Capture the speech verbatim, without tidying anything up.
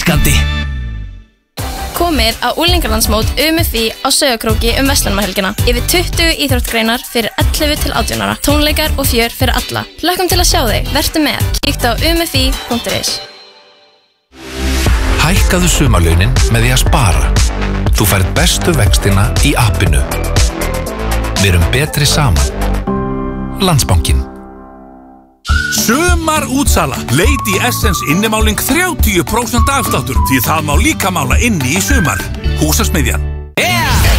elskandi. Komið á unglingalandsmót U M F I á Sauðárkróki um verslunarhelgina. Yfir tuttugu íþróttagreinar fyrir ellefu til átján ára. Tónleikar og fjör fyrir alla. Hlökkum til að sjá þig. Vertu með. Kíktu á u m f i punktur is. Hækkaðu sumarlaunin með því að spara. Þú færð bestu vextina í appinu. Við erum betri saman. Landsbankinn. Sumar útsala. Lady Essence innimáling þrjátíu prósent afsláttur því það má líka mála inni í sumar. Húsasmiðjan.